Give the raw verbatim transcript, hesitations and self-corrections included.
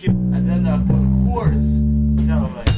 And then uh, for the course, you know, like.